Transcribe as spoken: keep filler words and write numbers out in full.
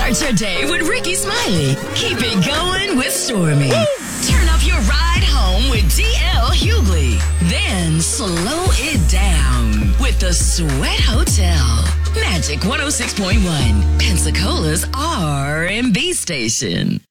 Start your day with Ricky Smiley. Keep it going with Stormy. Turn up your ride home with D L Hughley. Then slow it down with the Sweat Hotel. Magic one oh six point one, Pensacola's R and B station.